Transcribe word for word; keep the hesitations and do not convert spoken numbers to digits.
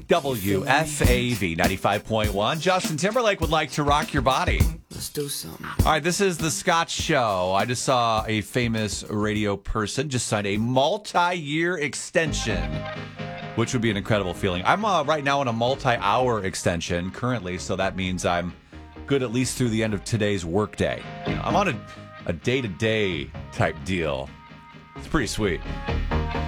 W F A V ninety-five point one. Justin Timberlake would like to rock your body. Let's do something. All right, this is the Scott Show. I just saw a famous radio person just signed a multi-year extension, which would be an incredible feeling. I'm uh, right now on a multi-hour extension currently, so that means I'm good at least through the end of today's workday. You know, I'm on a, a day-to-day type deal. It's pretty sweet.